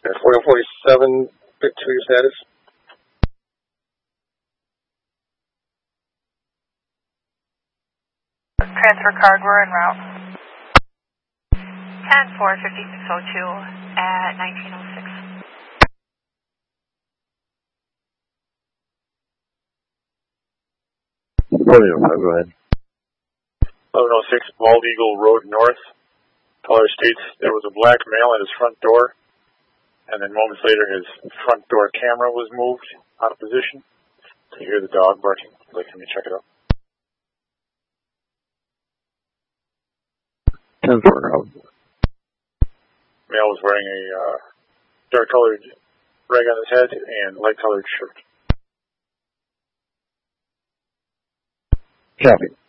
4147, bit 2 your status. Transfer card, we're en route. 10-4-5602 at 1906. Go ahead. 1106 Bald Eagle Road North. Caller states there was a black male at his front door, and then moments later his front door camera was moved out of position. So you hear the dog barking. Like, let me check it out. 10-4. Male was wearing a dark-colored rag on his head and light-colored shirt. Copy.